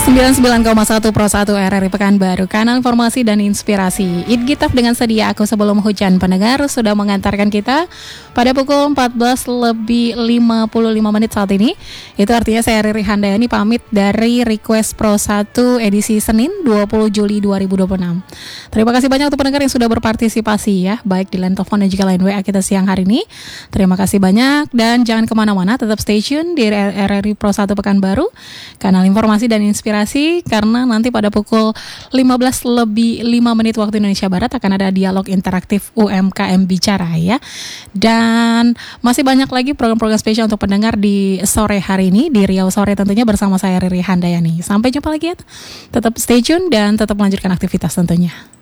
99,1 Pro 1 RRI Pekanbaru, kanal informasi dan inspirasi. Idgitaf dengan sedia aku sebelum hujan pendengar sudah mengantarkan kita pada pukul 14 lebih 55 menit saat ini. Itu artinya saya Riri Handayani pamit dari Request Pro 1 edisi Senin 20 Juli 2026. Terima kasih banyak untuk pendengar yang sudah berpartisipasi ya, baik di line telepon dan juga line WA kita siang hari ini. Terima kasih banyak dan jangan kemana-mana, tetap stay tune di RRI Pro 1 Pekanbaru, kanal informasi dan inspirasi, karena nanti pada pukul 15 lebih 5 menit waktu Indonesia Barat akan ada dialog interaktif UMKM Bicara ya. Dan masih banyak lagi program-program spesial untuk pendengar di sore hari ini di Riau Sore tentunya bersama saya Riri Handayani. Sampai jumpa lagi ya. Tetap stay tune dan tetap melanjutkan aktivitas tentunya.